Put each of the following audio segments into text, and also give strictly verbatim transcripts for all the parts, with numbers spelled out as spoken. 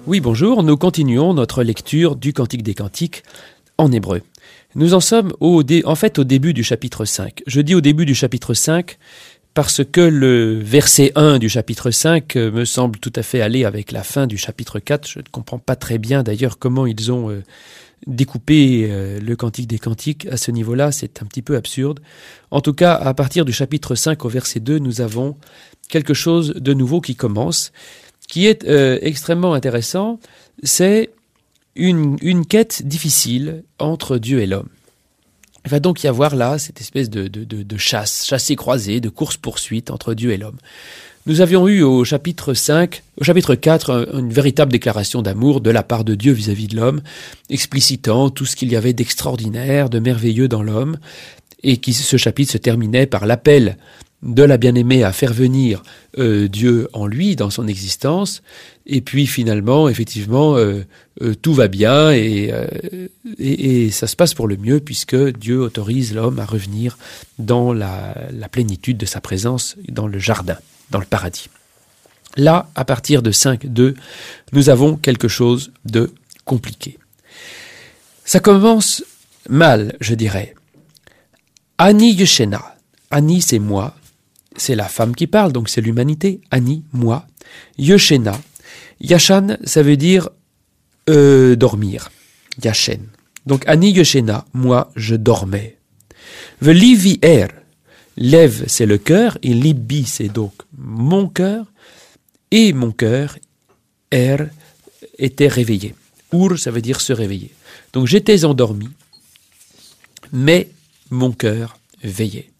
Oui, bonjour, nous continuons notre lecture du Cantique des Cantiques en hébreu. Nous en sommes au dé... en fait au début du chapitre cinq. Je dis au début du chapitre cinq parce que le verset un du chapitre cinq me semble tout à fait aller avec la fin du chapitre quatre. Je ne comprends pas très bien d'ailleurs comment ils ont euh, découpé euh, le Cantique des Cantiques à ce niveau-là, c'est un petit peu absurde. En tout cas, à partir du chapitre cinq au verset deux, nous avons quelque chose de nouveau qui commence, qui est euh, extrêmement intéressant, c'est une, une quête difficile entre Dieu et l'homme. Il va donc y avoir là cette espèce de, de, de, de chasse, chassé-croisé, de course-poursuite entre Dieu et l'homme. Nous avions eu au chapitre cinq, au chapitre quatre, une véritable déclaration d'amour de la part de Dieu vis-à-vis de l'homme, explicitant tout ce qu'il y avait d'extraordinaire, de merveilleux dans l'homme, et qui, ce chapitre se terminait par l'appel de la bien-aimée à faire venir euh, Dieu en lui, dans son existence, et puis finalement, effectivement, euh, euh, tout va bien et, euh, et, et ça se passe pour le mieux puisque Dieu autorise l'homme à revenir dans la, la plénitude de sa présence dans le jardin, dans le paradis. Là, à partir de cinq deux, nous avons quelque chose de compliqué. Ça commence mal, je dirais. Ani Yeshena. Ani, c'est moi. C'est la femme qui parle, donc c'est l'humanité. Ani, moi. Yeshena. Yashan, ça veut dire euh, dormir. Yashen. Donc Ani Yeshena, moi, je dormais. Velivi er. Lève, c'est le cœur, et libi, c'est donc mon cœur. Et mon cœur, er, était réveillé. Ur, ça veut dire se réveiller. Donc j'étais endormi, mais mon cœur veillait.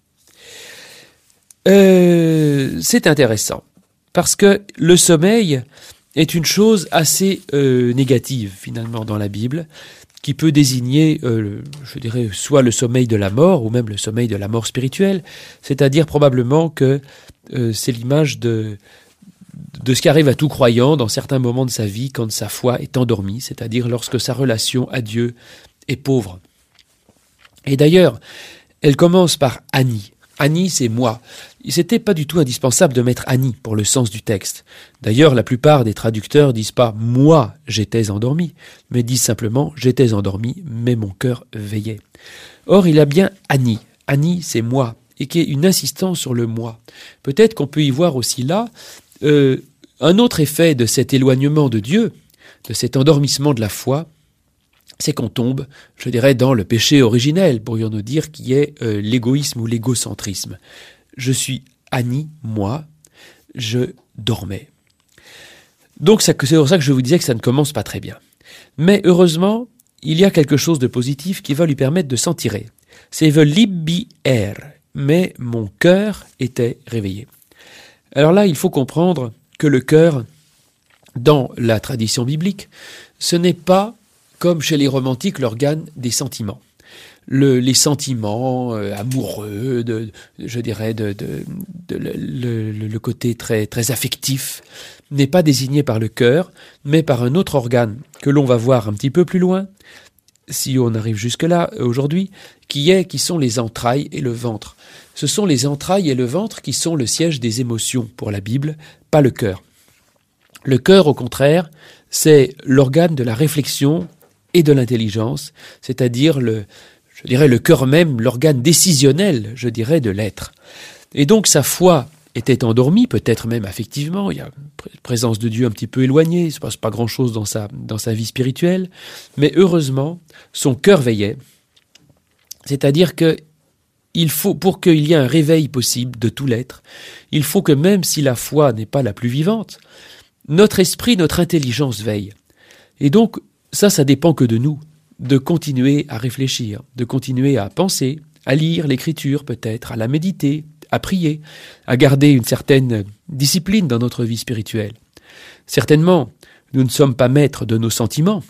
Euh, c'est intéressant, parce que le sommeil est une chose assez euh, négative, finalement, dans la Bible, qui peut désigner, euh, je dirais, soit le sommeil de la mort, ou même le sommeil de la mort spirituelle, c'est-à-dire probablement que euh, c'est l'image de, de ce qui arrive à tout croyant dans certains moments de sa vie, quand sa foi est endormie, c'est-à-dire lorsque sa relation à Dieu est pauvre. Et d'ailleurs, elle commence par « Ani ». Ani, c'est moi. C'était pas du tout indispensable de mettre Ani pour le sens du texte. D'ailleurs, la plupart des traducteurs disent pas « moi, j'étais endormi », mais disent simplement « j'étais endormi, mais mon cœur veillait ». Or, il y a bien Ani. Ani, c'est moi, et qui est une insistance sur le « moi ». Peut-être qu'on peut y voir aussi là euh, un autre effet de cet éloignement de Dieu, de cet endormissement de la foi, c'est qu'on tombe, je dirais, dans le péché originel, pourrions-nous dire, qui est euh, l'égoïsme ou l'égocentrisme. Je suis Ani, moi, je dormais. Donc c'est pour ça que je vous disais que ça ne commence pas très bien. Mais heureusement, il y a quelque chose de positif qui va lui permettre de s'en tirer. C'est « Velibi er », mais mon cœur était réveillé. Alors là, il faut comprendre que le cœur, dans la tradition biblique, ce n'est pas comme chez les romantiques, l'organe des sentiments. Le, les sentiments euh, amoureux, de, je dirais, de, de, de, de le, le, le côté très, très affectif, n'est pas désigné par le cœur, mais par un autre organe que l'on va voir un petit peu plus loin, si on arrive jusque-là aujourd'hui, qui est, qui sont les entrailles et le ventre. Ce sont les entrailles et le ventre qui sont le siège des émotions pour la Bible, pas le cœur. Le cœur, au contraire, c'est l'organe de la réflexion et de l'intelligence, c'est-à-dire le, je dirais le cœur même, l'organe décisionnel, je dirais, de l'être. Et donc sa foi était endormie, peut-être même affectivement, il y a une présence de Dieu un petit peu éloignée, il ne se passe pas grand-chose dans sa, dans sa vie spirituelle, mais heureusement, son cœur veillait, c'est-à-dire que il faut, pour qu'il y ait un réveil possible de tout l'être, il faut que même si la foi n'est pas la plus vivante, notre esprit, notre intelligence veille. Et donc, ça, ça dépend que de nous, de continuer à réfléchir, de continuer à penser, à lire l'écriture peut-être, à la méditer, à prier, à garder une certaine discipline dans notre vie spirituelle. Certainement, nous ne sommes pas maîtres de nos sentiments,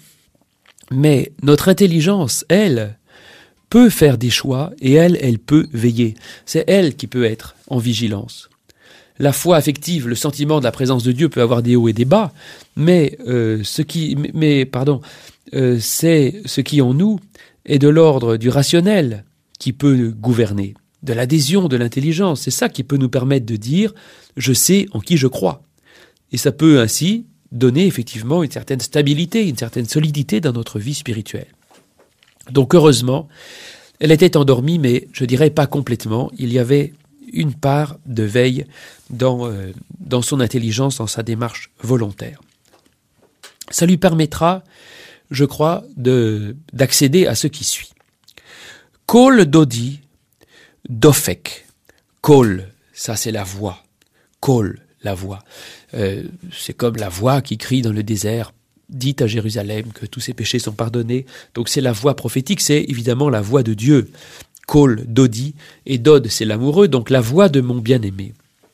mais notre intelligence, elle, peut faire des choix et elle, elle peut veiller. C'est elle qui peut être en vigilance. La foi affective, le sentiment de la présence de Dieu peut avoir des hauts et des bas, mais euh, ce qui, mais pardon, euh, c'est ce qui en nous est de l'ordre du rationnel qui peut gouverner, de l'adhésion, de l'intelligence. C'est ça qui peut nous permettre de dire « je sais en qui je crois ». Et ça peut ainsi donner effectivement une certaine stabilité, une certaine solidité dans notre vie spirituelle. Donc heureusement, elle était endormie, mais je dirais pas complètement. Il y avait une part de veille dans, euh, dans son intelligence, dans sa démarche volontaire. Ça lui permettra, je crois, de, d'accéder à ce qui suit. Kol dodi dofek. Kol, ça c'est la voix. Kol, la voix. Euh, c'est comme la voix qui crie dans le désert. Dites à Jérusalem que tous ses péchés sont pardonnés. Donc c'est la voix prophétique, c'est évidemment la voix de Dieu. Kol, Dodi, et Dod, c'est l'amoureux, donc la voix de mon bien-aimé.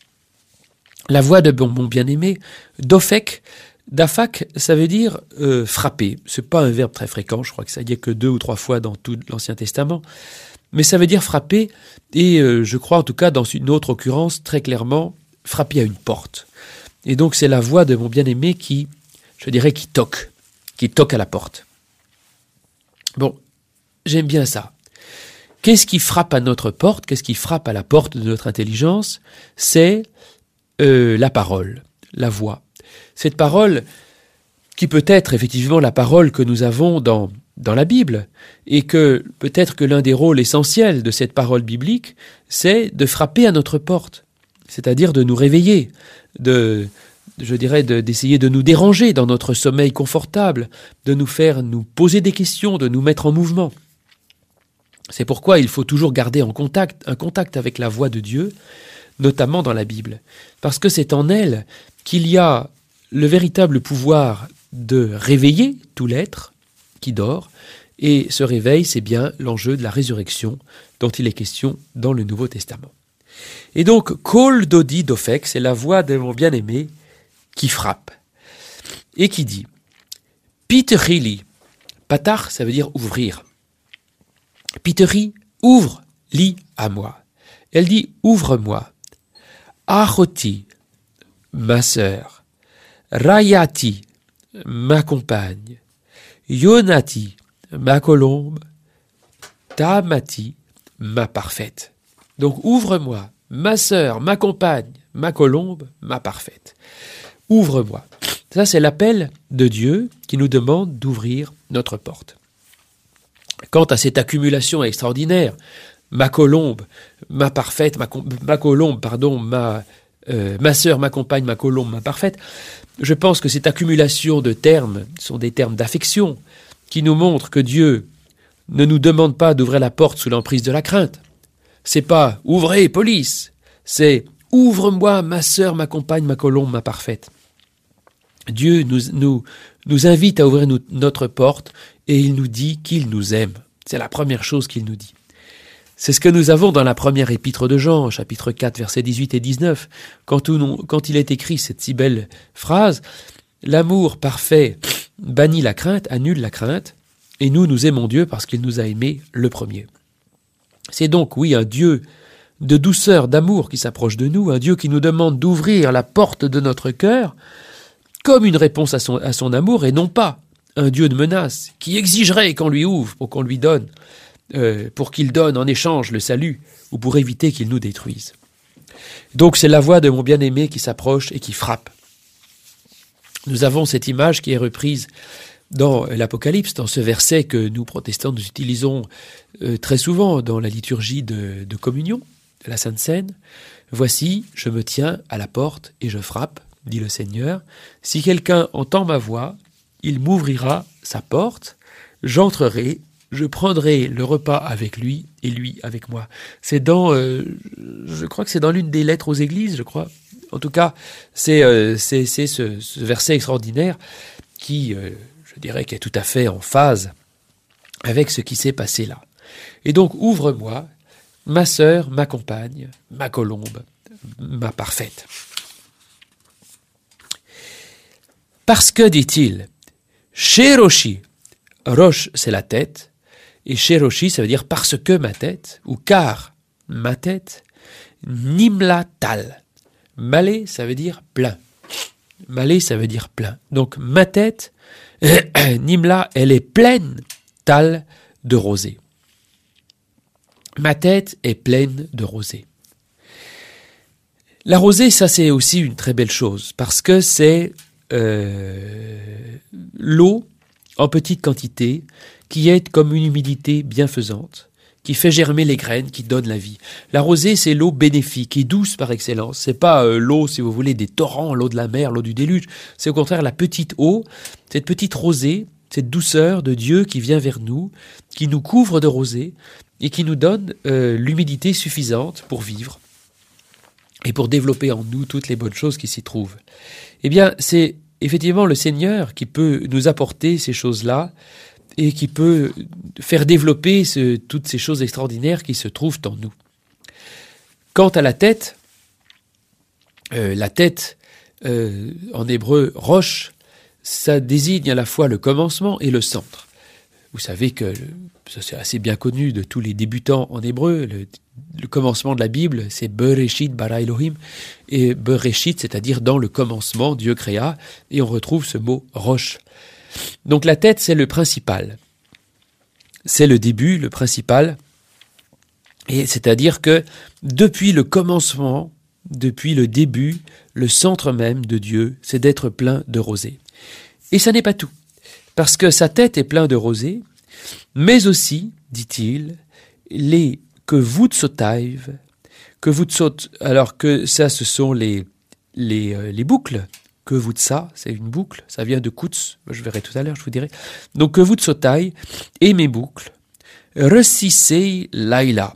La voix de mon, mon bien-aimé, Dofek, Dafak, ça veut dire euh, frapper. C'est pas un verbe très fréquent, je crois que ça y est que deux ou trois fois dans tout l'Ancien Testament. Mais ça veut dire frapper, et euh, je crois en tout cas dans une autre occurrence, très clairement, frapper à une porte. Et donc c'est la voix de mon bien-aimé qui, je dirais, qui toque, qui toque à la porte. Bon, j'aime bien ça. Qu'est-ce qui frappe à notre porte? Qu'est-ce qui frappe à la porte de notre intelligence? C'est euh, la parole, la voix. Cette parole qui peut être effectivement la parole que nous avons dans, dans la Bible, et que peut-être que l'un des rôles essentiels de cette parole biblique, c'est de frapper à notre porte, c'est-à-dire de nous réveiller, de... je dirais, de, d'essayer de nous déranger dans notre sommeil confortable, de nous faire nous poser des questions, de nous mettre en mouvement. C'est pourquoi il faut toujours garder en contact, un contact avec la voix de Dieu, notamment dans la Bible, parce que c'est en elle qu'il y a le véritable pouvoir de réveiller tout l'être qui dort, et ce réveil, c'est bien l'enjeu de la résurrection dont il est question dans le Nouveau Testament. Et donc, Kol Dodi Dofek, c'est la voix de mon bien-aimé, qui frappe, et qui dit « Piteri, patar, ça veut dire ouvrir. Piteri, ouvre, li à moi. » Elle dit « Ouvre-moi. » Achoti, ma sœur. Rayati, ma compagne. Yonati, ma colombe. Tamati, ma parfaite. Donc ouvre-moi, ma sœur, ma compagne, ma colombe, ma parfaite. Ouvre-moi. Ça, c'est l'appel de Dieu qui nous demande d'ouvrir notre porte. Quant à cette accumulation extraordinaire, ma colombe, ma parfaite, ma, ma colombe, pardon, ma, euh, ma sœur, ma compagne, ma colombe, ma parfaite, je pense que cette accumulation de termes sont des termes d'affection qui nous montrent que Dieu ne nous demande pas d'ouvrir la porte sous l'emprise de la crainte. C'est pas « ouvrez, police », c'est « ouvre-moi, ma sœur, ma compagne, ma colombe, ma parfaite ». Dieu nous, nous, nous invite à ouvrir nous, notre porte et il nous dit qu'il nous aime. C'est la première chose qu'il nous dit. C'est ce que nous avons dans la première épître de Jean, chapitre quatre, versets dix-huit et dix-neuf, quand, nous, quand il est écrit cette si belle phrase « L'amour parfait bannit la crainte, annule la crainte, et nous, nous aimons Dieu parce qu'il nous a aimés le premier. » C'est donc, oui, un Dieu de douceur, d'amour qui s'approche de nous, un Dieu qui nous demande d'ouvrir la porte de notre cœur comme une réponse à son, à son amour, et non pas un Dieu de menace qui exigerait qu'on lui ouvre pour qu'on lui donne, euh, pour qu'il donne en échange le salut, ou pour éviter qu'il nous détruise. Donc c'est la voix de mon bien-aimé qui s'approche et qui frappe. Nous avons cette image qui est reprise dans l'Apocalypse, dans ce verset que nous, protestants, nous utilisons euh, très souvent dans la liturgie de, de communion, de la Sainte Seine. « Voici, je me tiens à la porte et je frappe, dit le Seigneur. Si quelqu'un entend ma voix, il m'ouvrira sa porte, j'entrerai, je prendrai le repas avec lui et lui avec moi. » C'est dans, euh, je crois que c'est dans l'une des lettres aux églises, je crois. En tout cas, c'est, euh, c'est, c'est ce, ce verset extraordinaire qui... Euh, je dirais qu'elle est tout à fait en phase avec ce qui s'est passé là. Et donc, ouvre-moi, ma sœur, ma compagne, ma colombe, ma parfaite. Parce que, dit-il, chez Roshi, Roche, c'est la tête, et chez Roshi, ça veut dire parce que ma tête, ou car ma tête, Nimla tal. Malé, ça veut dire plein. Malé, ça veut dire plein. Donc, ma tête, Nimla, elle est pleine, tal, de rosée. Ma tête est pleine de rosée. La rosée, ça c'est aussi une très belle chose, parce que c'est euh, l'eau en petite quantité, qui est comme une humidité bienfaisante, qui fait germer les graines, qui donne la vie. La rosée, c'est l'eau bénéfique et douce par excellence. C'est pas euh, l'eau, si vous voulez, des torrents, l'eau de la mer, l'eau du déluge. C'est au contraire la petite eau, cette petite rosée, cette douceur de Dieu qui vient vers nous, qui nous couvre de rosée et qui nous donne euh, l'humidité suffisante pour vivre et pour développer en nous toutes les bonnes choses qui s'y trouvent. Eh bien, c'est effectivement le Seigneur qui peut nous apporter ces choses-là et qui peut faire développer ce, toutes ces choses extraordinaires qui se trouvent en nous. Quant à la tête, euh, la tête, euh, en hébreu, roche, ça désigne à la fois le commencement et le centre. Vous savez que, ça c'est assez bien connu de tous les débutants en hébreu, le, le commencement de la Bible, c'est Bereshit bara Elohim, et Bereshit, c'est-à-dire dans le commencement, Dieu créa, et on retrouve ce mot roche. Donc la tête, c'est le principal. C'est le début, le principal. Et c'est-à-dire que depuis le commencement, depuis le début, le centre même de Dieu, c'est d'être plein de rosée. Et ça n'est pas tout. Parce que sa tête est pleine de rosée, mais aussi, dit-il, les que Vutsotaiv, que Vutsot, alors que ça, ce sont les, les, euh, les boucles, que Vutsa, c'est une boucle, ça vient de Kutz, je verrai tout à l'heure, je vous dirai. Donc que Vutsotai et mes boucles, Resisei Laila.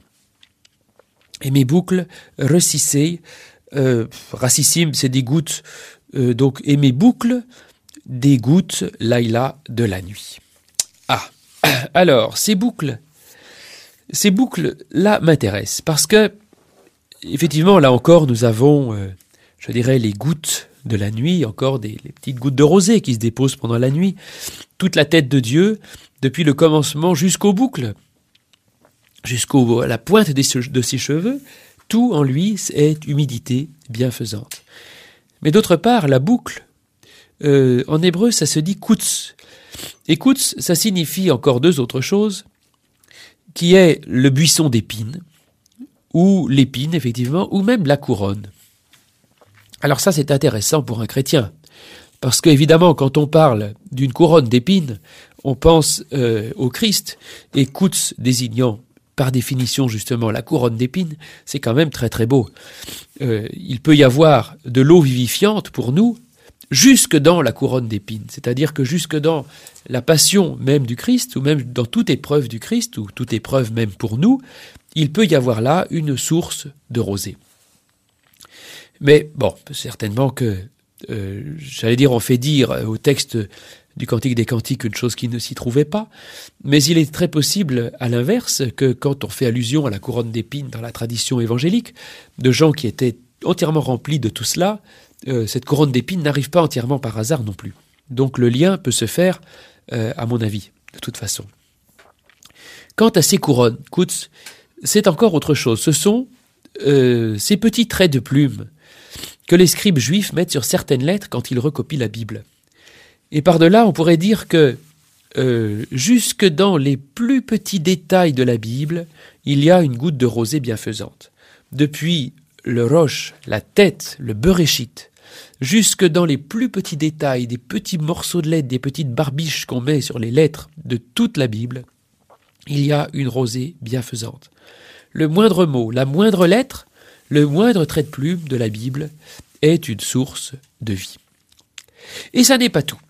Et mes boucles, Resisei, euh, racissime, c'est des gouttes, euh, donc, et mes boucles, des gouttes Laila de la nuit. Ah, alors, ces boucles, ces boucles-là m'intéressent, parce que, effectivement, là encore, nous avons, euh, je dirais, les gouttes de la nuit, encore des les petites gouttes de rosée qui se déposent pendant la nuit, toute la tête de Dieu, depuis le commencement jusqu'aux boucles, jusqu'à la pointe de ses cheveux, tout en lui est humidité bienfaisante. Mais d'autre part, la boucle, euh, en hébreu, ça se dit kutz. Et kutz, ça signifie encore deux autres choses, qui est le buisson d'épines, ou l'épine, effectivement, ou même la couronne. Alors ça, c'est intéressant pour un chrétien, parce qu'évidemment, quand on parle d'une couronne d'épines, on pense euh, au Christ, et kutz désignant par définition justement la couronne d'épines, c'est quand même très très beau. Euh, il peut y avoir de l'eau vivifiante pour nous, jusque dans la couronne d'épines, c'est-à-dire que jusque dans la passion même du Christ, ou même dans toute épreuve du Christ, ou toute épreuve même pour nous, il peut y avoir là une source de rosée. Mais bon, certainement que, euh, j'allais dire, on fait dire au texte du Cantique des Cantiques une chose qui ne s'y trouvait pas, mais il est très possible, à l'inverse, que quand on fait allusion à la couronne d'épines dans la tradition évangélique, de gens qui étaient entièrement remplis de tout cela, euh, cette couronne d'épines n'arrive pas entièrement par hasard non plus. Donc le lien peut se faire, euh, à mon avis, de toute façon. Quant à ces couronnes, kutz, c'est encore autre chose. Ce sont euh, ces petits traits de plume que les scribes juifs mettent sur certaines lettres quand ils recopient la Bible. Et par-delà, on pourrait dire que euh, jusque dans les plus petits détails de la Bible, il y a une goutte de rosée bienfaisante. Depuis le roche, la tête, le bereshit, jusque dans les plus petits détails, des petits morceaux de lettres, des petites barbiches qu'on met sur les lettres de toute la Bible, il y a une rosée bienfaisante. Le moindre mot, la moindre lettre, le moindre trait de plume de la Bible est une source de vie. Et ça n'est pas tout.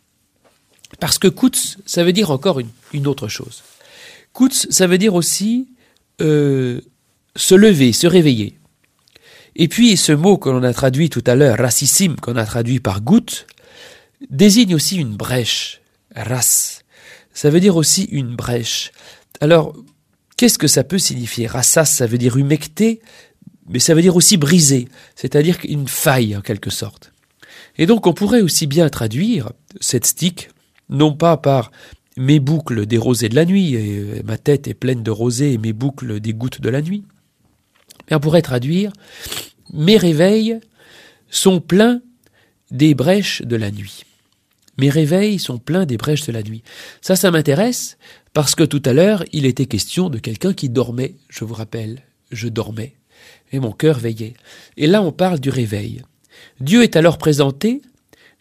Parce que kutz, ça veut dire encore une, une autre chose. Kutz, ça veut dire aussi euh, se lever, se réveiller. Et puis ce mot que l'on a traduit tout à l'heure, racissime, qu'on a traduit par goutte, désigne aussi une brèche, ras. Ça veut dire aussi une brèche. Alors, qu'est-ce que ça peut signifier? Rassas, ça veut dire humecter, mais ça veut dire aussi briser, c'est-à-dire une faille en quelque sorte. Et donc on pourrait aussi bien traduire cette stick, non pas par mes boucles des rosées de la nuit, et ma tête est pleine de rosée et mes boucles des gouttes de la nuit, mais on pourrait traduire mes réveils sont pleins des brèches de la nuit. Mes réveils sont pleins des brèches de la nuit. Ça, ça m'intéresse parce que tout à l'heure, il était question de quelqu'un qui dormait, je vous rappelle, je dormais. Et mon cœur veillait. Et là, on parle du réveil. Dieu est alors présenté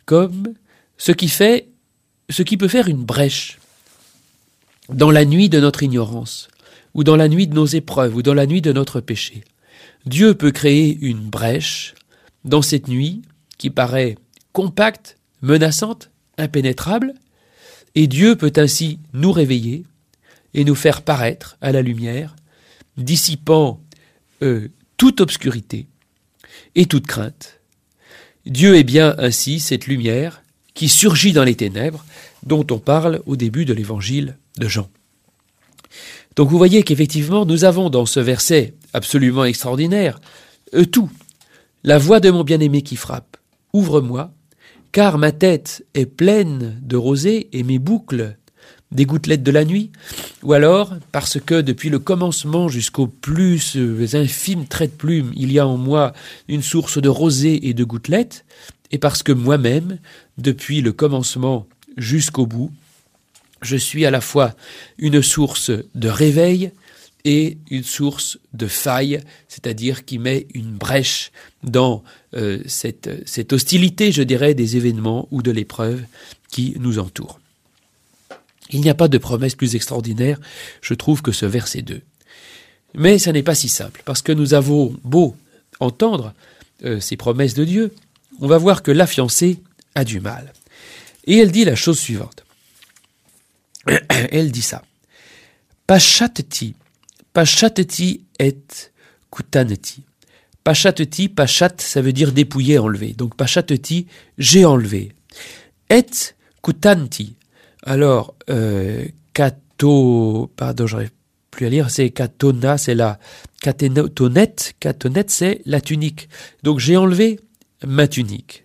comme ce qui fait, ce qui peut faire une brèche dans la nuit de notre ignorance, ou dans la nuit de nos épreuves, ou dans la nuit de notre péché. Dieu peut créer une brèche dans cette nuit qui paraît compacte, menaçante, impénétrable, et Dieu peut ainsi nous réveiller et nous faire paraître à la lumière, dissipant euh, toute obscurité et toute crainte. Dieu est bien ainsi cette lumière qui surgit dans les ténèbres, dont on parle au début de l'évangile de Jean. Donc vous voyez qu'effectivement, nous avons dans ce verset absolument extraordinaire euh, tout. La voix de mon bien-aimé qui frappe. Ouvre-moi, car ma tête est pleine de rosée et mes boucles des gouttelettes de la nuit. Ou alors, parce que depuis le commencement jusqu'au plus infime trait de plume, il y a en moi une source de rosée et de gouttelettes, et parce que moi-même, depuis le commencement jusqu'au bout, je suis à la fois une source de réveil et une source de faille, c'est-à-dire qui met une brèche dans euh, cette, cette hostilité, je dirais, des événements ou de l'épreuve qui nous entoure. Il n'y a pas de promesse plus extraordinaire, je trouve, que ce verset deux. Mais ça n'est pas si simple, parce que nous avons beau entendre euh, ces promesses de Dieu, on va voir que la fiancée a du mal. Et elle dit la chose suivante. Elle dit ça. Pachateti, pachateti et kutaneti. Pachateti, pachat, ça veut dire dépouiller, enlever. Donc pachateti, j'ai enlevé. Et kutanti. Alors, euh, kato, pardon, j'arrive plus à lire, c'est katona, c'est la katonette, katonette, c'est la tunique. Donc j'ai enlevé ma tunique.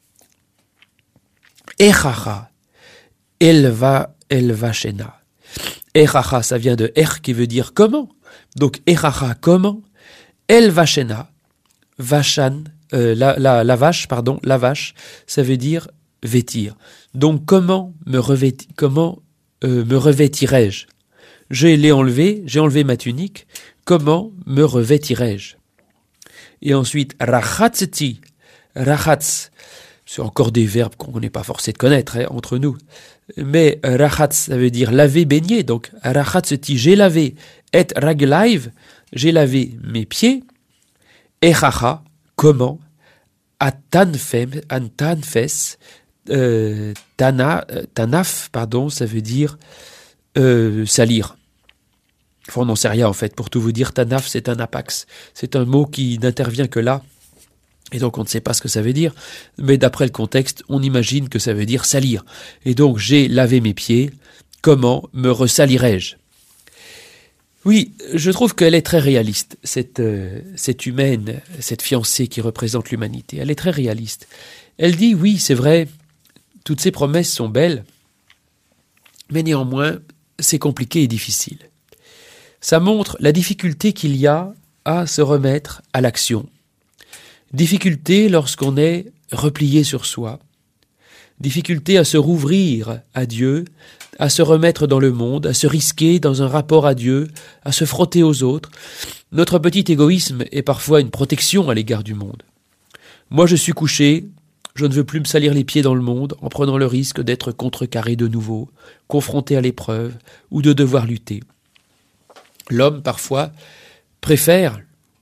Echacha, elle va, elle va shena. Echacha, ça vient de er qui veut dire comment. Donc echacha, comment. Elle va shena. Vachan, euh, la, la, la vache, pardon, la vache, ça veut dire vêtir. Donc comment me revêtir, comment euh, me revêtirai-je? Je l'ai enlevé, j'ai enlevé ma tunique. Comment me revêtirai-je? Et ensuite, rachatzeti, rachatz, c'est encore des verbes qu'on n'est pas forcé de connaître hein, entre nous. Mais rachatz, ça veut dire laver, baigner. Donc rachatzeti, j'ai lavé. Et raglaiv, j'ai lavé mes pieds. Echacha, comment? Atanfem, antanfes, euh, tana, tanaf, pardon, ça veut dire euh, salir. Enfin, on n'en sait rien en fait. Pour tout vous dire, tanaf, c'est un apax. C'est un mot qui n'intervient que là. Et donc on ne sait pas ce que ça veut dire. Mais d'après le contexte, on imagine que ça veut dire salir. Et donc j'ai lavé mes pieds. Comment me ressalirai-je? Oui, je trouve qu'elle est très réaliste, cette, euh, cette humaine, cette fiancée qui représente l'humanité. Elle est très réaliste. Elle dit, oui, c'est vrai, toutes ces promesses sont belles, mais néanmoins, c'est compliqué et difficile. Ça montre la difficulté qu'il y a à se remettre à l'action. Difficulté lorsqu'on est replié sur soi. Difficulté à se rouvrir à Dieu, à se remettre dans le monde, à se risquer dans un rapport à Dieu, à se frotter aux autres. Notre petit égoïsme est parfois une protection à l'égard du monde. Moi je suis couché, je ne veux plus me salir les pieds dans le monde en prenant le risque d'être contrecarré de nouveau, confronté à l'épreuve ou de devoir lutter. L'homme parfois préfère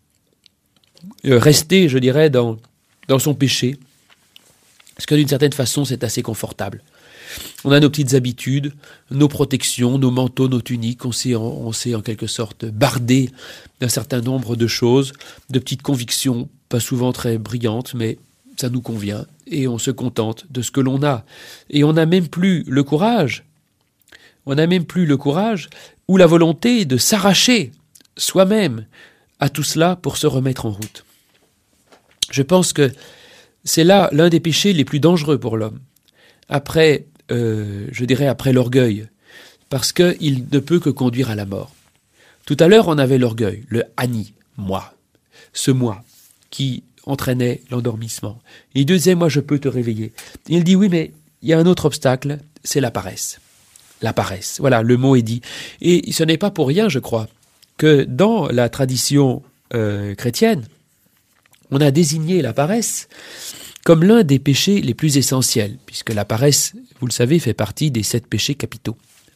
rester, je dirais, dans, dans son péché, parce que d'une certaine façon, c'est assez confortable. On a nos petites habitudes, nos protections, nos manteaux, nos tuniques. On s'est en, on s'est en quelque sorte bardé d'un certain nombre de choses, de petites convictions, pas souvent très brillantes, mais ça nous convient. Et on se contente de ce que l'on a. Et on n'a même plus le courage, on n'a même plus le courage ou la volonté de s'arracher soi-même à tout cela pour se remettre en route. Je pense que c'est là l'un des péchés les plus dangereux pour l'homme. Après, euh, je dirais après l'orgueil, parce qu'il ne peut que conduire à la mort. Tout à l'heure, on avait l'orgueil, le ani, moi, ce moi, qui entraînait l'endormissement. Il disait, moi, je peux te réveiller. Il dit, oui, mais il y a un autre obstacle, c'est la paresse. La paresse, voilà, le mot est dit. Et ce n'est pas pour rien, je crois, que dans la tradition euh, chrétienne, on a désigné la paresse comme l'un des péchés les plus essentiels, puisque la paresse, vous le savez, fait partie des sept péchés capitaux.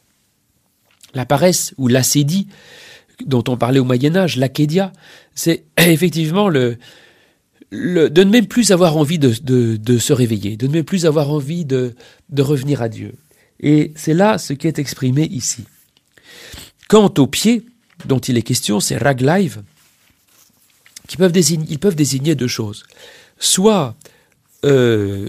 La paresse ou l'acédie, dont on parlait au Moyen-Âge, l'acédia, c'est effectivement le, le, de ne même plus avoir envie de, de, de se réveiller, de ne même plus avoir envie de, de revenir à Dieu. Et c'est là ce qui est exprimé ici. Quant aux pieds dont il est question, c'est raglaiv, qui peuvent désigner, ils peuvent désigner deux choses. Soit, euh,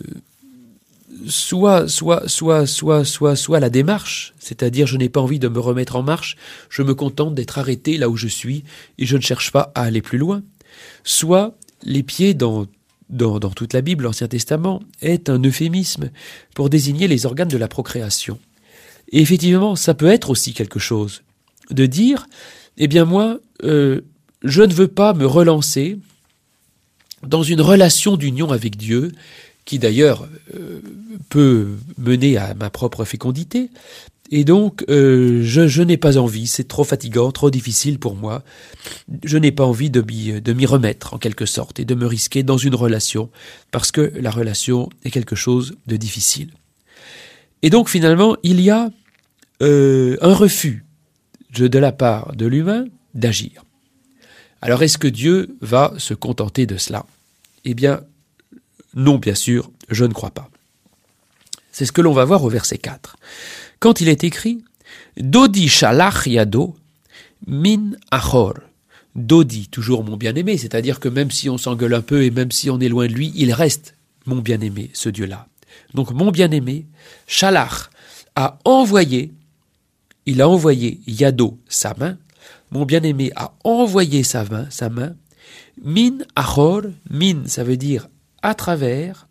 soit, soit, soit, soit, soit, soit la démarche, c'est-à-dire je n'ai pas envie de me remettre en marche, je me contente d'être arrêté là où je suis et je ne cherche pas à aller plus loin. Soit les pieds dans, dans, dans toute la Bible, l'Ancien Testament, est un euphémisme pour désigner les organes de la procréation. Et effectivement, ça peut être aussi quelque chose de dire, eh bien moi, euh, je ne veux pas me relancer dans une relation d'union avec Dieu, qui d'ailleurs euh, peut mener à ma propre fécondité, et donc euh, je, je n'ai pas envie, c'est trop fatigant, trop difficile pour moi, je n'ai pas envie de m'y, de m'y remettre en quelque sorte, et de me risquer dans une relation, parce que la relation est quelque chose de difficile. Et donc finalement, il y a euh, un refus de la part de l'humain d'agir. Alors est-ce que Dieu va se contenter de cela ? Eh bien, non, bien sûr, je ne crois pas. C'est ce que l'on va voir au verset quatre. Quand il est écrit « Dodi shalach yado min achor » Dodi, toujours mon bien-aimé, c'est-à-dire que même si on s'engueule un peu et même si on est loin de lui, il reste mon bien-aimé, ce Dieu-là. Donc mon bien-aimé, shalach, a envoyé, il a envoyé yado, sa main, mon bien-aimé a envoyé sa main, sa main, min achor, min, ça veut dire à travers,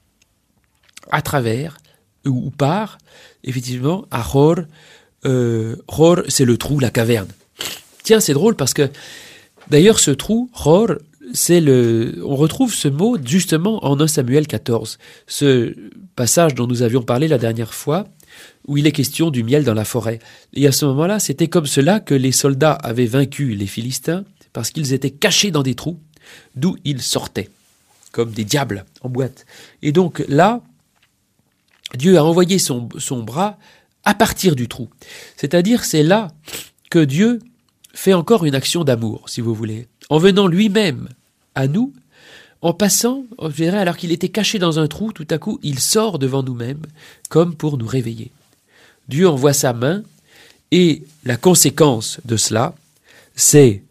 à travers, ou, ou par, effectivement, achor, euh, chor, c'est le trou, la caverne. Tiens, c'est drôle parce que, d'ailleurs, ce trou, chor, c'est le, on retrouve ce mot justement en un Samuel quatorze, ce passage dont nous avions parlé la dernière fois, où il est question du miel dans la forêt. Et à ce moment-là, c'était comme cela que les soldats avaient vaincu les Philistins, parce qu'ils étaient cachés dans des trous, d'où ils sortaient, comme des diables en boîte. Et donc là, Dieu a envoyé son, son bras à partir du trou. C'est-à-dire, c'est là que Dieu fait encore une action d'amour, si vous voulez, en venant lui-même à nous, en passant, je dirais, alors qu'il était caché dans un trou, tout à coup, il sort devant nous-mêmes, comme pour nous réveiller. Dieu envoie sa main, et la conséquence de cela, c'est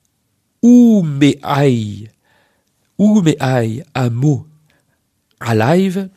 ou me'ai, ou me'ai, amo, alive,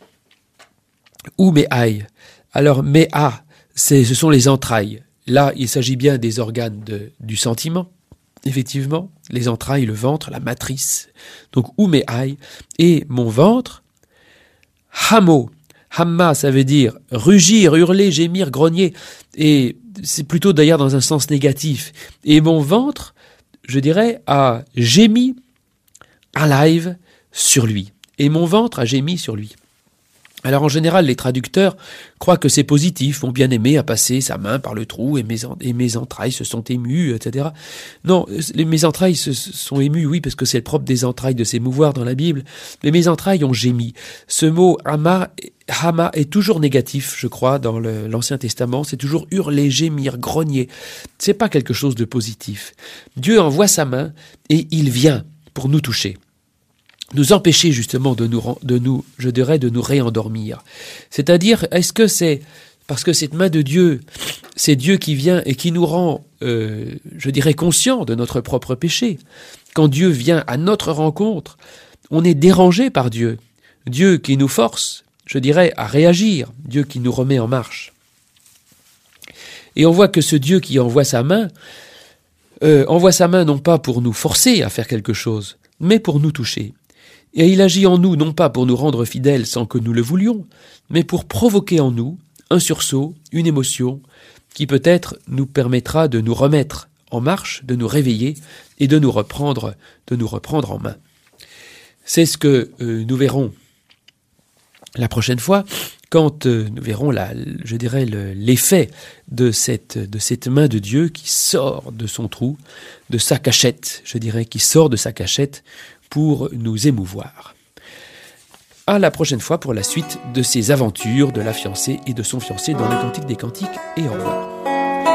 ou me'ai. Alors, me'a, c'est, ce sont les entrailles. Là, il s'agit bien des organes de, du sentiment, effectivement, les entrailles, le ventre, la matrice. Donc, ou me'ai, et mon ventre, hamo. Hamma, ça veut dire rugir, hurler, gémir, grogner. Et c'est plutôt d'ailleurs dans un sens négatif. Et mon ventre, je dirais, a gémi alive sur lui. Et mon ventre a gémi sur lui. Alors en général, les traducteurs croient que c'est positif. Mon bien-aimé a passé sa main par le trou et mes, en, et mes entrailles se sont émues, et cetera. Non, les, mes entrailles se sont émues, oui, parce que c'est le propre des entrailles de s'émouvoir dans la Bible. Mais mes entrailles ont gémi. Ce mot hama, hama est toujours négatif, je crois, dans le, l'Ancien Testament. C'est toujours hurler, gémir, grogner. C'est pas quelque chose de positif. Dieu envoie sa main et il vient pour nous toucher. Nous empêcher justement de nous, de nous, je dirais, de nous réendormir. C'est-à-dire, est-ce que c'est parce que cette main de Dieu, c'est Dieu qui vient et qui nous rend, euh, je dirais, conscients de notre propre péché. Quand Dieu vient à notre rencontre, on est dérangé par Dieu. Dieu qui nous force, je dirais, à réagir. Dieu qui nous remet en marche. Et on voit que ce Dieu qui envoie sa main, euh, envoie sa main non pas pour nous forcer à faire quelque chose, mais pour nous toucher. Et il agit en nous, non pas pour nous rendre fidèles sans que nous le voulions, mais pour provoquer en nous un sursaut, une émotion, qui peut-être nous permettra de nous remettre en marche, de nous réveiller et de nous reprendre, de nous reprendre en main. C'est ce que euh, nous verrons la prochaine fois, quand euh, nous verrons, la, je dirais, le, l'effet de cette, de cette main de Dieu qui sort de son trou, de sa cachette, je dirais, qui sort de sa cachette, pour nous émouvoir. à la prochaine fois pour la suite de ces aventures de la fiancée et de son fiancé dans le Cantique des Cantiques, et au revoir.